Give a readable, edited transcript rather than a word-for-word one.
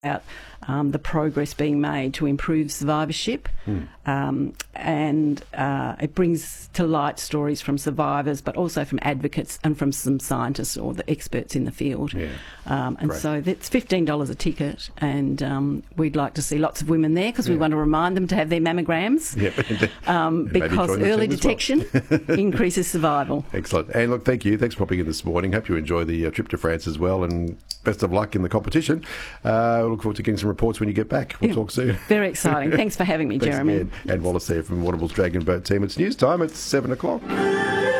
about the progress being made to improve survivorship, and it brings to light stories from survivors, but also from advocates and from some scientists or the experts in the field. So that's $15 a ticket, and we'd like to see lots of women there because we want to remind them to have their mammograms, because early detection increases survival. Excellent. And look, thank you. Thanks for popping in this morning. Hope you enjoy the trip to France as well, and best of luck in the competition. Look forward to getting some reports when you get back. We'll talk soon. Very exciting. Thanks for having me, Thanks Jeremy. Again. And Wallace here from Warrnambool's Dragon Boat team. It's news time at 7 o'clock.